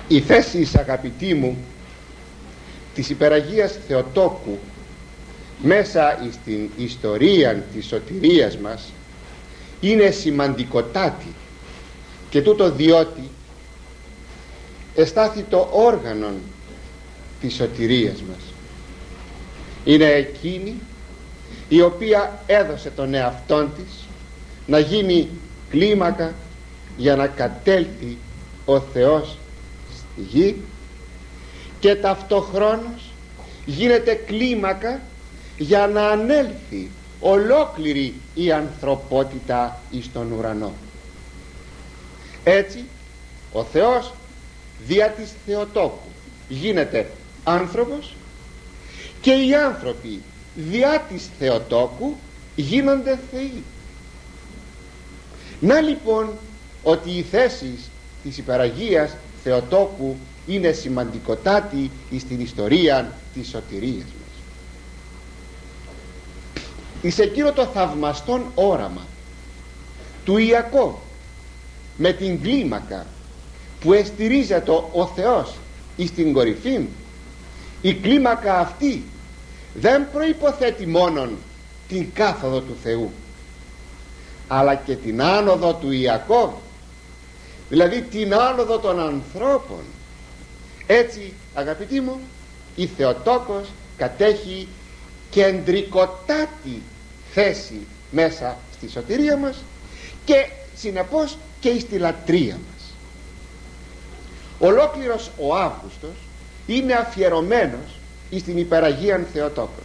Η θέση, αγαπητοί μου, της Υπεραγίας Θεοτόκου μέσα στην ιστορία της σωτηρίας μας είναι σημαντικοτάτη, και τούτο διότι εστάθη το όργανον της σωτηρίας μας. Είναι εκείνη η οποία έδωσε τον εαυτόν της να γίνει κλίμακα για να κατέλθει ο Θεός στη γη, και ταυτοχρόνως γίνεται κλίμακα για να ανέλθει ολόκληρη η ανθρωπότητα εις τον ουρανό. Έτσι ο Θεός δια της Θεοτόκου γίνεται άνθρωπος, και οι άνθρωποι δια της Θεοτόκου γίνονται θεοί. Να λοιπόν ότι η θέση της Υπεραγίας Θεοτόκου είναι σημαντικοτάτη στην ιστορία της σωτηρίας μας. Εις εκείνο το θαυμαστόν όραμα του Ιακώβ με την κλίμακα που εστηρίζεται ο Θεός εις την κορυφή, η κλίμακα αυτή δεν προϋποθέτει μόνον την κάθοδο του Θεού, αλλά και την άνοδο του Ιακώβ, δηλαδή την άνοδο των ανθρώπων. Έτσι, αγαπητοί μου, η Θεοτόκος κατέχει κεντρικοτάτη θέση μέσα στη σωτηρία μας, και συνεπώς και στη λατρεία μας. Ολόκληρος ο Αύγουστος είναι αφιερωμένος στην Υπεραγίαν Θεοτόκο.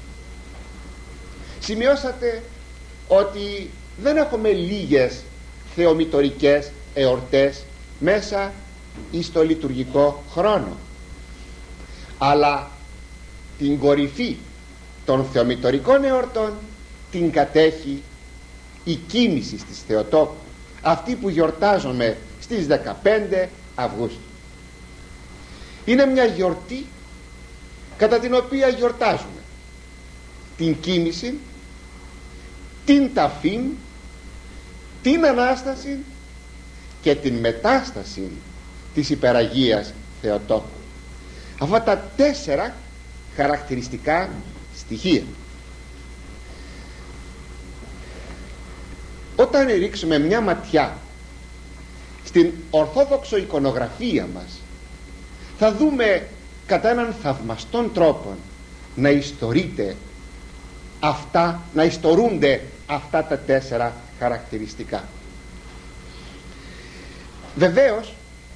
Σημειώσατε ότι δεν έχουμε λίγες θεομητορικές εορτές μέσα στο λειτουργικό χρόνο, αλλά την κορυφή των θεομητορικών εορτών την κατέχει η κοίμηση της Θεοτόκου, αυτή που γιορτάζουμε στις 15 Αυγούστου. Είναι μια γιορτή κατά την οποία γιορτάζουμε την κοίμηση, την ταφή, την Ανάσταση και την Μετάσταση της Υπεραγίας Θεοτόκου. Αυτά τα 4 χαρακτηριστικά στοιχεία. Όταν ρίξουμε μια ματιά στην ορθόδοξο εικονογραφία μας, θα δούμε κατά έναν θαυμαστόν τρόπο να ιστορούνται αυτά τα 4 χαρακτηριστικά. Βεβαίως,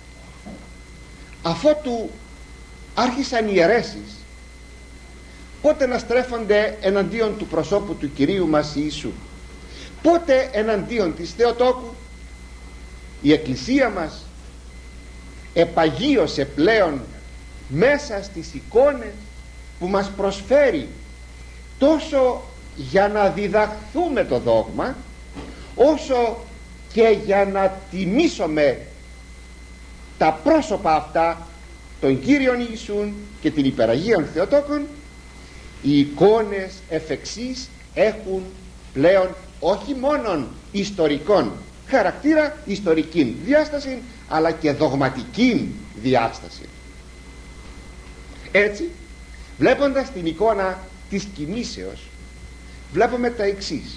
αφότου άρχισαν οι αιρέσεις, πότε να στρέφονται εναντίον του προσώπου του Κυρίου μας Ιησού, πότε εναντίον της Θεοτόκου. Η Εκκλησία μας επαγίωσε πλέον μέσα στις εικόνες που μας προσφέρει, τόσο για να διδαχθούμε το δόγμα, όσο και για να τιμήσουμε τα πρόσωπα αυτά των Κύριων Ιησούν και την Υπεραγίων Θεοτόκων. Οι εικόνες εφ' εξής έχουν πλέον όχι μόνον ιστορικών χαρακτήρα, ιστορική διάσταση, αλλά και δογματική διάσταση. Έτσι, βλέποντας την εικόνα της κοιμήσεως, βλέπουμε τα εξής: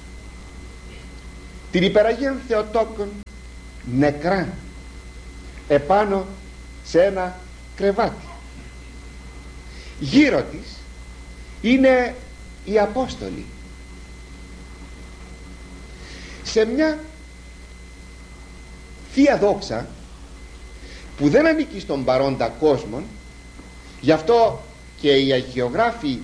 την Υπεραγίαν Θεοτόκον νεκρά επάνω σε ένα κρεβάτι. Γύρω της είναι οι Απόστολοι. Σε μια Θεία Δόξα που δεν ανήκει στον παρόντα κόσμο, γι' αυτό και οι αγιογράφοι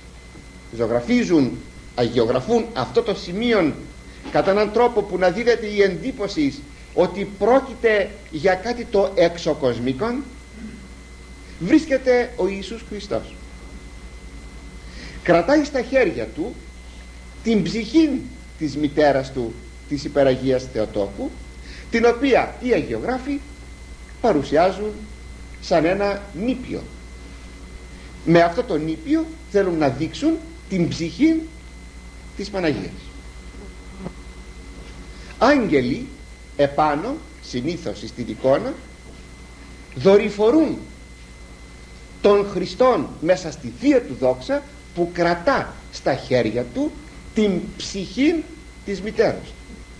αγιογραφούν αυτό το σημείο κατά έναν τρόπο που να δίδεται η εντύπωση ότι πρόκειται για κάτι το εξωκοσμικό, βρίσκεται ο Ιησούς Χριστός. Κρατάει στα χέρια του την ψυχή της μητέρας του, της Υπεραγίας Θεοτόκου, την οποία οι αγιογράφοι παρουσιάζουν σαν ένα νήπιο. Με αυτό το νήπιο θέλουν να δείξουν την ψυχή της Παναγίας. Άγγελοι επάνω, συνήθως στην εικόνα, δορυφορούν τον Χριστόν μέσα στη Θεία του δόξα, που κρατά στα χέρια του την ψυχή της μητέρας του.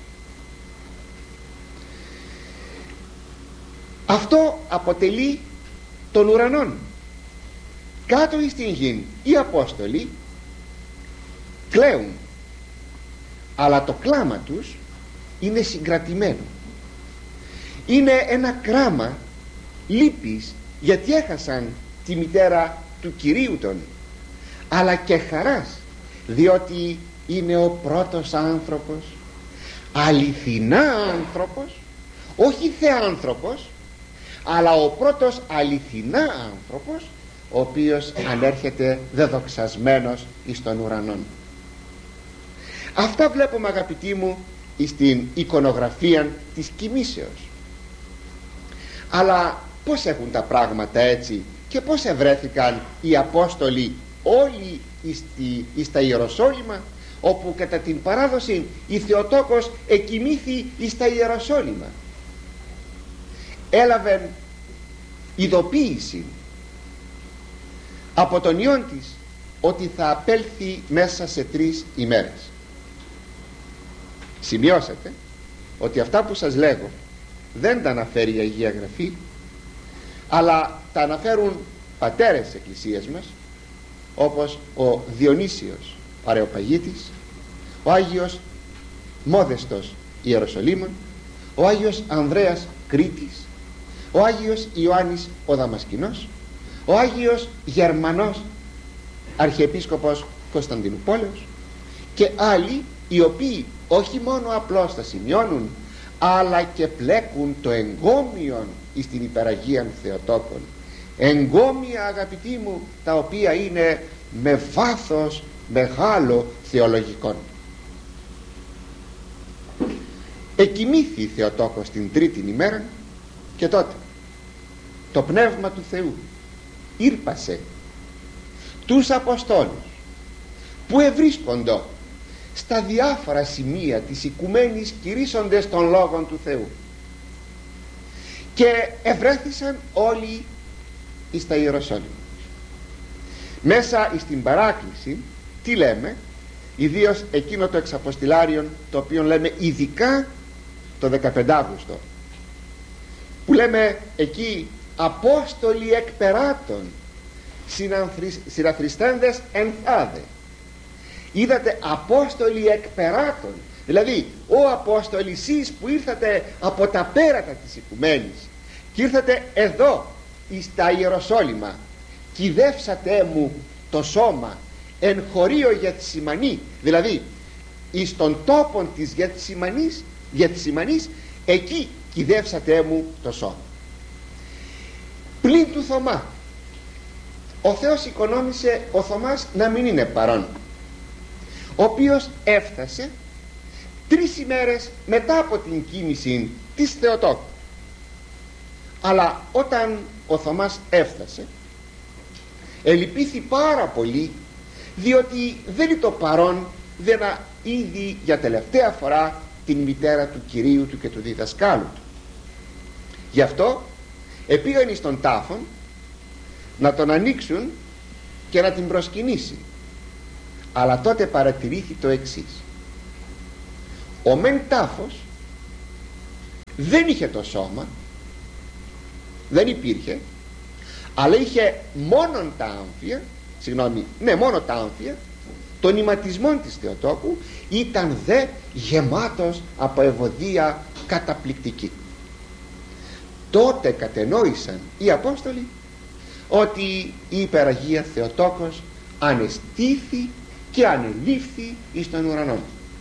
Αυτό αποτελεί τον ουρανόν. Κάτω εις την γη οι Απόστολοι κλαίουν, αλλά το κλάμα τους είναι συγκρατημένο. Είναι ένα κράμα λύπης, γιατί έχασαν τη μητέρα του Κυρίου των, αλλά και χαράς, διότι είναι ο πρώτος άνθρωπος, αληθινά άνθρωπος, όχι θεάνθρωπος, αλλά ο πρώτος αληθινά άνθρωπος, ο οποίος ανέρχεται δεδοξασμένος εις τον ουρανόν. Αυτά βλέπουμε, αγαπητοί μου, στην εικονογραφία της κοιμήσεως. Αλλά πώς έχουν τα πράγματα έτσι, και πώς ευρέθηκαν οι Απόστολοι όλοι εις τα Ιεροσόλυμα, όπου κατά την παράδοση η Θεοτόκος εκοιμήθη εις τα Ιεροσόλυμα. Έλαβεν ειδοποίηση από τον Υιόν της ότι θα απέλθει μέσα σε 3 ημέρες. Σημειώσατε ότι αυτά που σας λέγω δεν τα αναφέρει η Αγία Γραφή, αλλά τα αναφέρουν πατέρες της Εκκλησίας μας, όπως ο Διονύσιος ο Αρεοπαγίτης, ο Άγιος Μόδεστος Ιεροσολύμων, ο Άγιος Ανδρέας Κρήτης, ο Άγιος Ιωάννης ο Δαμασκηνός, ο Άγιος Γερμανός Αρχιεπίσκοπος Κωνσταντινούπολεως και άλλοι, οι οποίοι όχι μόνο απλώς τα σημειώνουν, αλλά και πλέκουν το εγκόμιον εις την υπεραγίαν Θεοτόκον, εγκόμια, αγαπητοί μου, τα οποία είναι με βάθος μεγάλο θεολογικών. Εκοιμήθη η Θεοτόκος την 3η ημέρα, και τότε το Πνεύμα του Θεού ήρπασε τους Αποστόλους που ευρίσκοντο στα διάφορα σημεία της οικουμένης κηρύσσοντες των λόγων του Θεού, και ευρέθησαν όλοι εις τα Ιεροσόλυμα. Μέσα εις την παράκληση τι λέμε, ιδίως εκείνο το εξαποστηλάριον, το οποίο λέμε ειδικά το 15 Αύγουστο, που λέμε εκεί Απόστολοι εκ περάτων συναθριστέντες ενθάδε. Είδατε, Απόστολοι εκ περάτων, δηλαδή ο Απόστολοι, εσείς που ήρθατε από τα πέρατα της οικουμένης και ήρθατε εδώ εις τα Ιεροσόλυμα, κυδεύσατε μου το σώμα εν χωρίο Γεθσιμανή, δηλαδή εις τον τόπον της Γεθσιμανής, εκεί κυδεύσατε μου το σώμα. Πλην του Θωμά, ο Θεός οικονόμησε ο Θωμάς να μην είναι παρόν, ο οποίος έφτασε 3 ημέρες μετά από την κοίμηση της Θεοτόκου. Αλλά όταν ο Θωμάς έφτασε, ελυπήθη πάρα πολύ, διότι δεν είναι το παρόν, δεν είδη για τελευταία φορά την μητέρα του Κυρίου του και του διδασκάλου του. Γι' αυτό επήγαν εις τον τάφον να τον ανοίξουν και να την προσκυνήσει. Αλλά τότε παρατηρήθη το εξής: ο μεν τάφος δεν είχε το σώμα, δεν υπήρχε, αλλά είχε μόνον τα άμφια, μόνο τα άμφια των ηματισμών της Θεοτόκου, ήταν δε γεμάτος από ευωδία καταπληκτική. Τότε κατενόησαν οι Απόστολοι ότι η υπεραγία Θεοτόκος ανεστήθη και ανελήφθη εις τον ουρανό.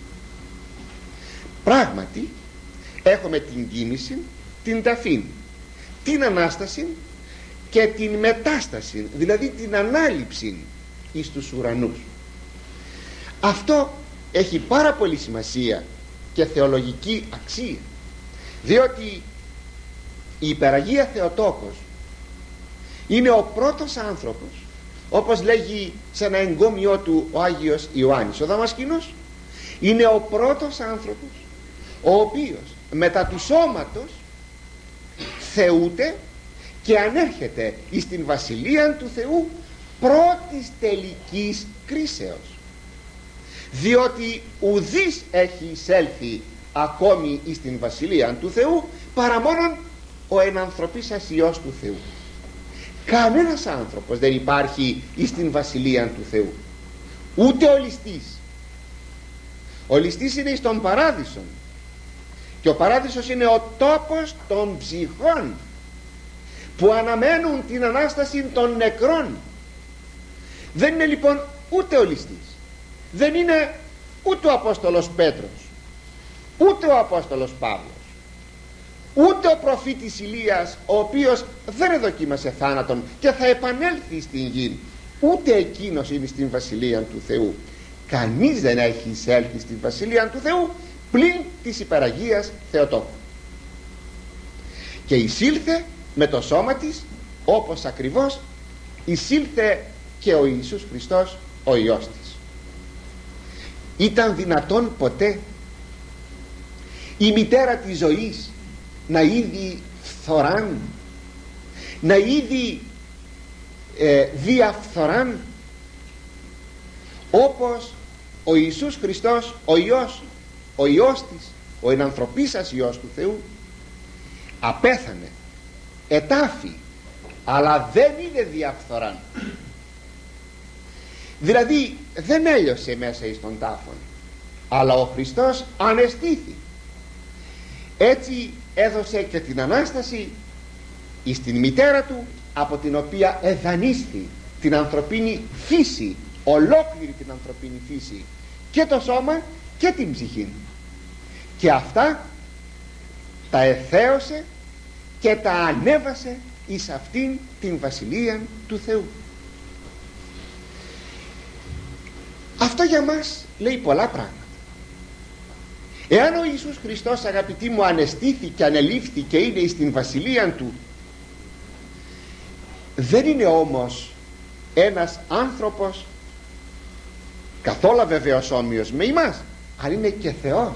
Πράγματι έχουμε την κοίμηση, την ταφή, την Ανάσταση και την μετάσταση, δηλαδή την ανάληψη εις τους ουρανούς. Αυτό έχει πάρα πολύ σημασία και θεολογική αξία, διότι η υπεραγία Θεοτόκος είναι ο πρώτος άνθρωπος, όπως λέγει σε ένα εγκόμιό του ο Άγιος Ιωάννης ο Δαμασκηνός, είναι ο πρώτος άνθρωπος ο οποίος μετά του σώματος θεούται και ανέρχεται εις την βασιλεία του Θεού πρώτης τελικής κρίσεως, διότι ουδής έχει εισέλθει ακόμη εις την βασιλεία του Θεού παρά μόνον ο ενανθρωπίσας Υιός του Θεού. Κανένας άνθρωπος δεν υπάρχει εις την βασιλεία του Θεού, ούτε ο ληστής. Ο ληστής είναι εις τον παράδεισο, και ο παράδεισος είναι ο τόπος των ψυχών που αναμένουν την Ανάσταση των νεκρών. Δεν είναι λοιπόν ούτε ο ληστής, δεν είναι ούτε ο Απόστολος Πέτρος, ούτε ο Απόστολος Παύλος, ούτε ο προφήτης Ηλίας, ο οποίος δεν εδοκίμασε θάνατον και θα επανέλθει στην γη, ούτε εκείνος είναι στην βασιλεία του Θεού. Κανείς δεν έχει εισέλθει στην βασιλεία του Θεού πλην της υπεραγίας Θεοτόκου. Και εισήλθε με το σώμα της, όπως ακριβώς εισήλθε και ο Ιησούς Χριστός, ο Υιός της. Ήταν δυνατόν ποτέ η μητέρα της ζωής να είδει φθοράν, να είδει διαφθοράν, όπως ο Ιησούς Χριστός, ο Υιός της, ο ενανθρωπίσας Υιός του Θεού, απέθανε, ετάφη, αλλά δεν είδε διαφθοράν. Δηλαδή δεν έλειωσε μέσα εις τον τάφον, αλλά ο Χριστός ανεστήθη. Έτσι έδωσε και την Ανάσταση εις την μητέρα του, από την οποία εδανίσθη την ανθρωπίνη φύση, ολόκληρη την ανθρωπίνη φύση, και το σώμα και την ψυχή, και αυτά τα εθέωσε και τα ανέβασε εις αυτήν την βασιλεία του Θεού. Αυτό για μας λέει πολλά πράγματα. Εάν ο Ιησούς Χριστός, αγαπητοί μου, ανεστήθη και ανελήφθη και είναι εις την βασιλεία του, δεν είναι όμως ένας άνθρωπος καθόλου βεβαίως όμοιος με εμάς, αλλά είναι και Θεός,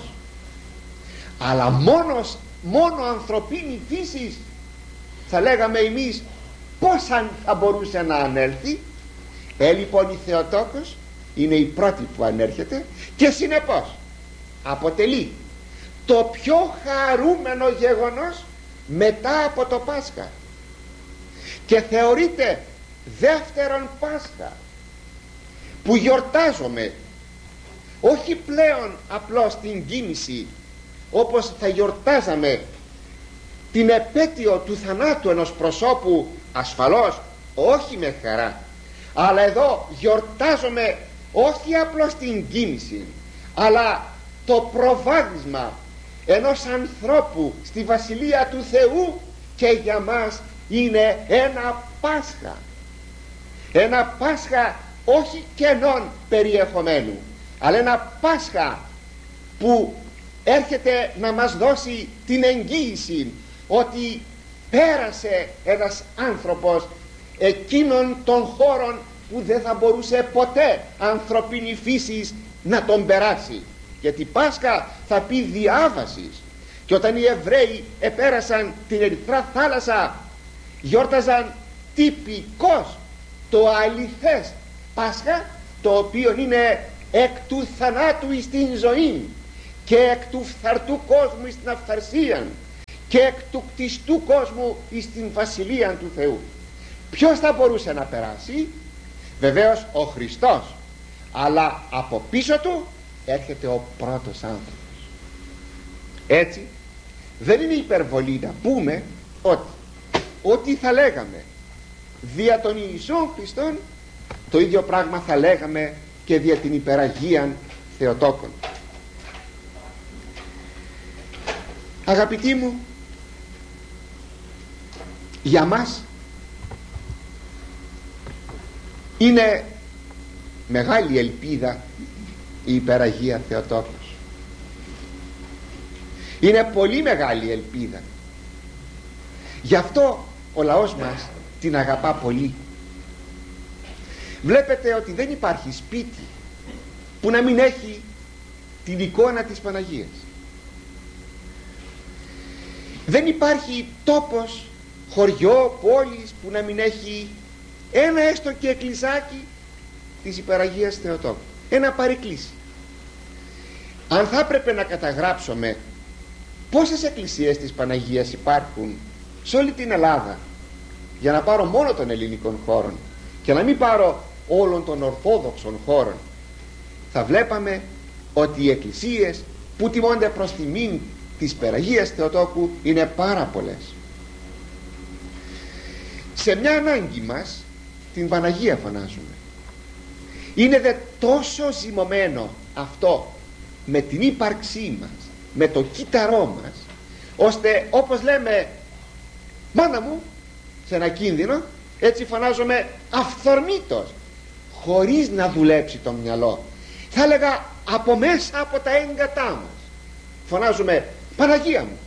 αλλά μόνο ανθρωπίνη φύσης, θα λέγαμε εμείς, πώς αν θα μπορούσε να ανέλθει. Λοιπόν η Θεοτόκος είναι η πρώτη που ανέρχεται και συνεπώς αποτελεί το πιο χαρούμενο γεγονός μετά από το Πάσχα και θεωρείται δεύτερον Πάσχα, που γιορτάζουμε όχι πλέον απλώς την κοίμηση, όπως θα γιορτάζαμε την επέτειο του θανάτου ενός προσώπου, ασφαλώς όχι με χαρά, αλλά εδώ γιορτάζουμε όχι απλώς την κοίμηση, αλλά το προβάδισμα ενός ανθρώπου στη βασιλεία του Θεού, και για μας είναι ένα Πάσχα, ένα Πάσχα όχι κενών περιεχομένου, αλλά ένα Πάσχα που έρχεται να μας δώσει την εγγύηση ότι πέρασε ένας άνθρωπος εκείνων των χώρων που δεν θα μπορούσε ποτέ ανθρωπίνη φύσης να τον περάσει. Γιατί Πάσχα θα πει διάβασης, και όταν οι Εβραίοι επέρασαν την Ερυθρά θάλασσα, γιόρταζαν τυπικώς το αληθές Πάσχα, το οποίο είναι εκ του θανάτου εις την ζωή και εκ του φθαρτού κόσμου εις την αυθαρσία και εκ του κτιστού κόσμου εις την βασιλεία του Θεού. Ποιος θα μπορούσε να περάσει? Βεβαίως ο Χριστός, αλλά από πίσω του έρχεται ο πρώτος άνθρωπος. Έτσι δεν είναι υπερβολή να πούμε ότι θα λέγαμε δια τον Ιησού Χριστόν, το ίδιο πράγμα θα λέγαμε και δια την υπεραγίαν Θεοτόκον. Αγαπητοί μου, για μας είναι μεγάλη ελπίδα η υπεραγία Θεοτόκος. Είναι πολύ μεγάλη ελπίδα. Γι' αυτό ο λαός μας την αγαπά πολύ. Βλέπετε ότι δεν υπάρχει σπίτι που να μην έχει την εικόνα της Παναγίας. Δεν υπάρχει τόπος χωριό, πόλης που να μην έχει ένα έστω και εκκλησάκι της Υπεραγίας Θεοτόκου, ένα παρεκκλήσι. Αν θα έπρεπε να καταγράψουμε πόσες εκκλησίες της Παναγίας υπάρχουν σε όλη την Ελλάδα, για να πάρω μόνο των ελληνικών χώρων και να μην πάρω όλων των ορθόδοξων χώρων, θα βλέπαμε ότι οι εκκλησίες που τιμώνται προς τιμήν της Υπεραγίας Θεοτόκου είναι πάρα πολλές. Σε μια ανάγκη μας την Παναγία φωνάζουμε. Είναι δε τόσο ζυμωμένο αυτό με την ύπαρξή μας, με το κύτταρό μας, ώστε όπως λέμε μάνα μου σε ένα κίνδυνο, έτσι φωνάζουμε αυθορμήτως, χωρίς να δουλέψει το μυαλό, θα έλεγα από μέσα από τα έγκατά μας φωνάζουμε Παναγία μου.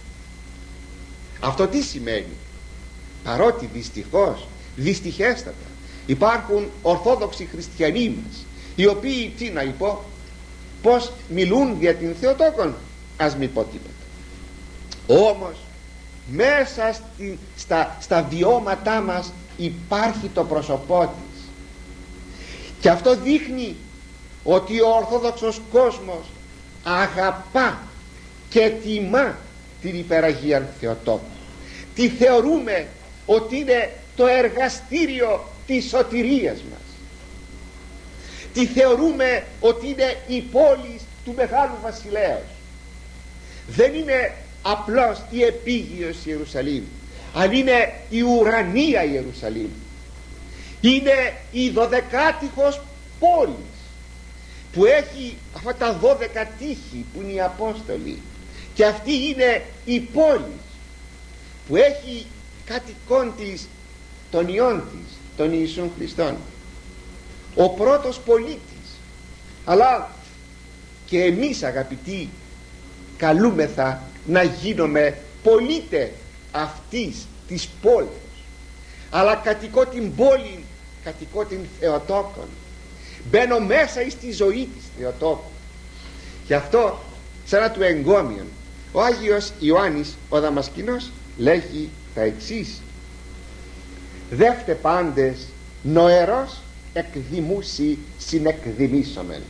Αυτό τι σημαίνει? Παρότι δυστυχέστατα υπάρχουν ορθόδοξοι χριστιανοί μας, οι οποίοι, τι να πω, πως μιλούν για την Θεοτόκον, ας μην πω τίποτα. Όμως μέσα στα βιώματά μας υπάρχει το πρόσωπό της, και αυτό δείχνει ότι ο ορθόδοξος κόσμος αγαπά και τιμά την Υπεραγία Θεοτόκου. Τη θεωρούμε ότι είναι το εργαστήριο της σωτηρίας μας. Τη θεωρούμε ότι είναι η πόλη του Μεγάλου Βασιλέως. Δεν είναι απλώς η επίγειος Ιερουσαλήμ, αλλά είναι η ουρανία Ιερουσαλήμ. Είναι η 12άτυχος πόλης που έχει αυτά τα 12 τείχη που είναι οι Απόστολοι, και αυτή είναι η πόλη που έχει κατοικών της τον Υιόν της, τον Ιησούν Χριστόν, ο πρώτος πολίτης. Αλλά και εμείς, αγαπητοί, καλούμεθα να γίνουμε πολίτες αυτής της πόλης. Αλλά κατοικώ την πόλη, κατοικώ την Θεοτόκον, μπαίνω μέσα στη ζωή της Θεοτόκου. Γι' αυτό σαν να του εγκόμιον ο Άγιος Ιωάννης ο Δαμασκηνός λέγει τα εξής: «Δεύτε πάντες νοερός εκδημούσι συνεκδημήσομεν».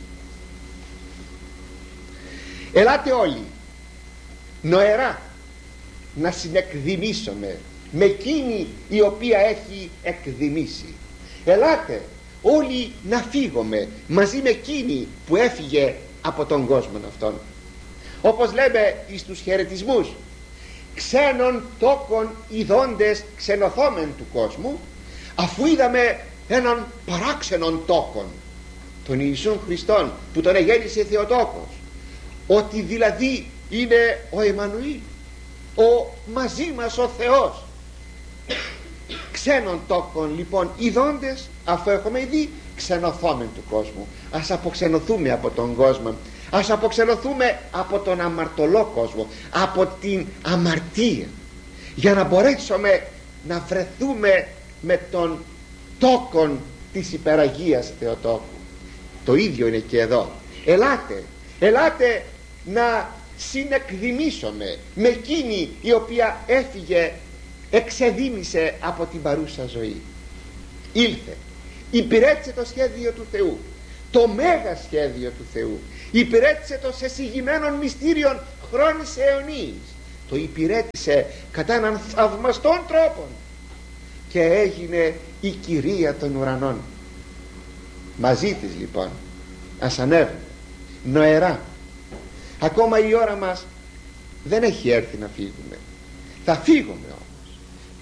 Ελάτε όλοι νοερά να συνεκδημήσομε με εκείνη η οποία έχει εκδημήσει. Ελάτε όλοι να φύγουμε μαζί με εκείνη που έφυγε από τον κόσμο αυτόν. Όπως λέμε εις τους χαιρετισμούς, ξένων τόκων ειδώντες ξενωθόμεν του κόσμου, αφού είδαμε έναν παράξενον τόκον, τον Ιησούν Χριστόν, που τον εγέννησε Θεοτόκος, ότι δηλαδή είναι ο Εμμανουήλ, ο μαζί μας ο Θεός. Ξένων τόκων λοιπόν ειδώντες, αφού έχουμε δει, ξενωθόμεν του κόσμου. Ας αποξενωθούμε από τον κόσμο, ας αποξενωθούμε από τον αμαρτωλό κόσμο, από την αμαρτία, για να μπορέσουμε να βρεθούμε με τον τόκον της Υπεραγίας Θεοτόκου. Το ίδιο είναι και εδώ. Ελάτε να συνεκδημήσουμε με εκείνη η οποία έφυγε, εξεδήμησε από την παρούσα ζωή. Ήλθε, υπηρέτησε το σχέδιο του Θεού, το μέγα σχέδιο του Θεού, υπηρέτησε το σε συγγημένων μυστήριων χρόνης αιωνίης, το υπηρέτησε κατά έναν θαυμαστόν τρόπο και έγινε η Κυρία των ουρανών. Μαζί της λοιπόν ας ανέβουμε νοερά. Ακόμα η ώρα μας δεν έχει έρθει να φύγουμε. Θα φύγουμε όμως.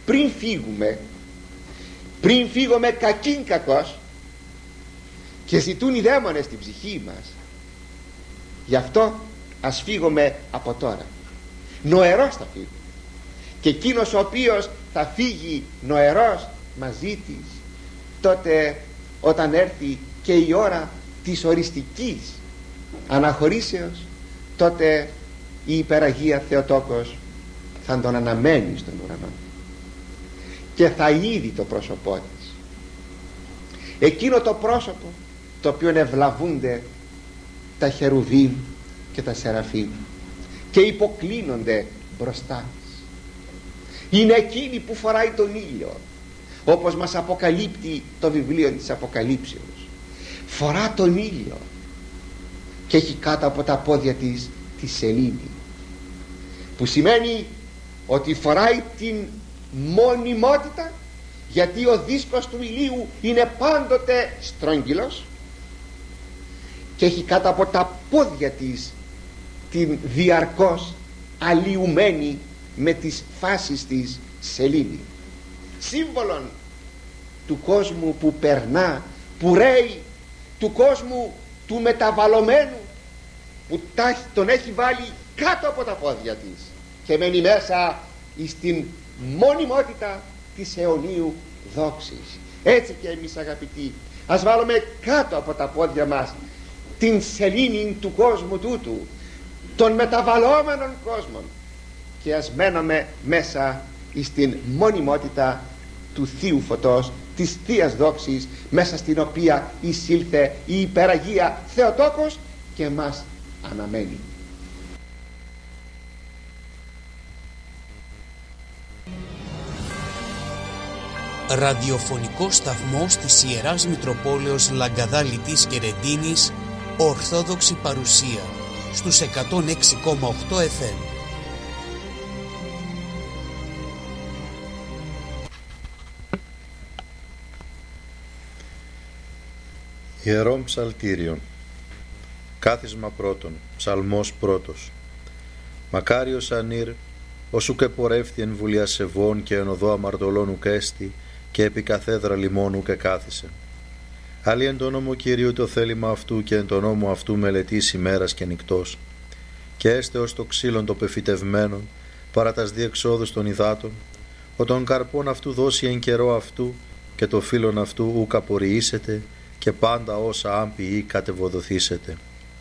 Πριν φύγουμε κακήν κακός, και ζητούν οι δαίμονες στην ψυχή μας. Γι' αυτό ας φύγουμε από τώρα. Νοερός θα φύγουμε. Και εκείνος ο οποίος θα φύγει νοερός μαζί της, τότε όταν έρθει και η ώρα της οριστικής αναχωρήσεως, τότε η Υπεραγία Θεοτόκος θα τον αναμένει στον ουρανό και θα είδει το πρόσωπό της, εκείνο το πρόσωπο το οποίο ευλαβούνται τα χερουβίμ και τα σεραφείμ και υποκλίνονται μπροστά της. είναι εκείνη που φοράει τον ήλιο, όπως μας αποκαλύπτει το βιβλίο της Αποκαλύψεως. Φορά τον ήλιο και έχει κάτω από τα πόδια της τη σελήνη, που σημαίνει ότι φοράει την μονιμότητα, γιατί ο δίσκος του ηλίου είναι πάντοτε στρόγγυλος, και έχει κάτω από τα πόδια της την διαρκώς αλλοιουμένη με τις φάσεις της σελήνη, σύμβολον του κόσμου που περνά, που ρέει, του κόσμου του μεταβαλλομένου, που τον έχει βάλει κάτω από τα πόδια της και μένει μέσα στην μόνιμότητα της αιωνίου δόξης. Έτσι και εμείς, αγαπητοί, ας βάλουμε κάτω από τα πόδια μας την σελήνη του κόσμου τούτου, των μεταβαλλόμενων κόσμων, και ας μένουμε μέσα στην μονιμότητα του Θείου Φωτός, της Θείας Δόξης, μέσα στην οποία εισήλθε η υπεραγία Θεοτόκος και μας αναμένει. Ραδιοφωνικό σταθμός της Ιεράς Μητροπόλεως Λαγκαδά Λιτής και Ρεντίνης, Ορθόδοξη παρουσία στους 106,8 FM. Ιερών Ψαλτήριων. Κάθισμα πρώτον. Ψαλμός πρώτος. Μακάριος ανήρ, όσου και πορεύτη εν βουλία σεβών και εν οδό αμαρτωλών ουκ έστη, και επί καθέδρα λιμών ουκ κάθισε. Άλλοι εν το νόμο Κυρίου το θέλημα αυτού, και εν το νόμο αυτού μελετήσει ημέρας και νυκτός. Και έστε ως το ξύλον το πεφυτευμένον, παρά τας διεξόδους των υδάτων, ο των καρπών αυτού δώσει εν καιρό αυτού, και το φύλλον αυτού ουκ απορριήσετε, και πάντα όσα άμπιοι κατεβοδοθήσετε.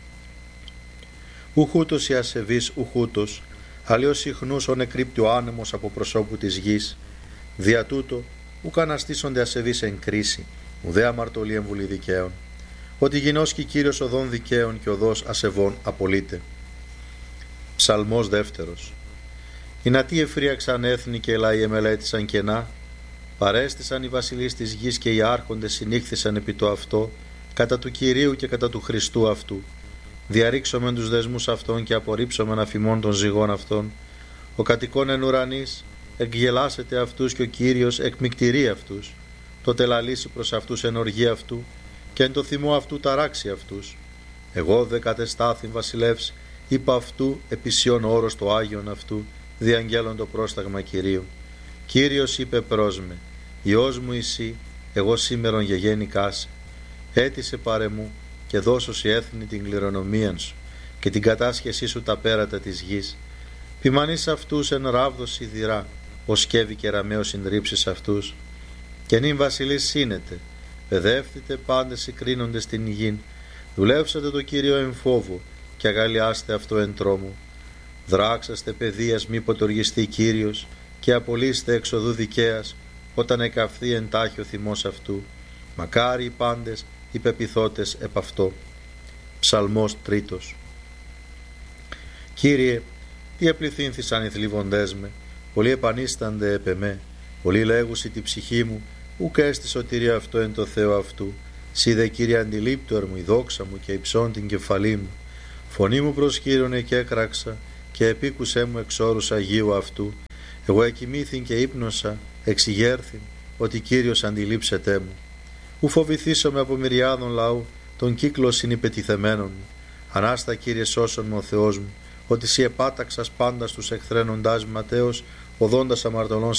Ουχούτος η ασεβής, ουχούτος, αλλιώς συχνούς ο νεκρύπτει ο άνεμος από προσώπου της γης, δια τούτο ουκ αναστήσονται ασεβείς εν κρίση, ουδέ αμαρτωλή εν βουλή δικαίων, ότι γινώσκει Κύριος οδών δικαίων και οδός ασεβών απολύτε. Ψαλμός δεύτερος. Οι νατοί εφρίαξαν έθνη και λαοί εμελέτησαν κενά, παρέστησαν οι βασιλείς της γης και οι άρχοντες συνήχθησαν επί το αυτό, κατά του Κυρίου και κατά του Χριστού αυτού. Διαρρήξομεν τους δεσμούς αυτών και απορρίψομεν αφημών των ζυγών αυτών. Ο κατοικών εν ουρανής εκγελάσεται αυτούς και ο Κύριος εκμυκτηρεί αυτούς. Τότε λαλήσει προς αυτούς εν οργή αυτού και εν το θυμό αυτού ταράξει αυτούς. Εγώ δε κατεστάθην βασιλεύς, είπα αυτού επισιών όρος το Άγιον αυτού, διαγγέλων το πρόσταγμα Κυρίου. Κύριος είπε προς με, Υιός μου εσύ, εγώ σήμερον γεγέννηκάς, έτησε παρεμού και δώσω η έθνη την κληρονομίαν σου και την κατάσχεσή σου τα πέρατα της γης. Ποιμανείς αυτούς εν ράβδος σιδηρά, ως σκεύη και ραμαίο συντρίψεις αυτούς. Και νυν βασιλείς σύνετε, παιδεύθητε πάντες συγκρίνοντες την γην, δουλεύσατε το Κύριο εν φόβο και αγαλιάστε αυτό εν τρόμο. Δράξαστε παιδείας μη ποτοργιστεί Κύριος και απολύστε εξοδού δικαίας όταν εκαυθεί εντάχει ο θυμός αυτού. Μακάρι οι πάντες οι πεποιθώτες επ' αυτό. Ψαλμός τρίτος. Κύριε, τι επληθύνθησαν οι θλιβοντές με, πολλοί επανίστανται επ' εμέ, πολλοί λέγουσι τη ψυχή μου, ουκ έστι σωτηρία αυτό εν το Θεό αυτού. Σύ δε Κύριε αντιλήπτωρ μου η δόξα μου και υψών την κεφαλή μου. Φωνή μου προς Κύριον και έκραξα και επίκουσέ μου εξ όρους Αγίου αυτού. Εγώ εκοιμήθην και ύπνοσα, εξηγέρθην, ότι Κύριος αντιλήψετέ μου. Ου φοβηθήσομαι από μυριάδων λαού, τον κύκλο συνυπετιθεμένων μου. Ανάστα Κύριε σώσον μου ο Θεός μου, ότι σύ επάταξας πάντα στους εχθρένοντάς ματέως, οδόντας αμαρτωλών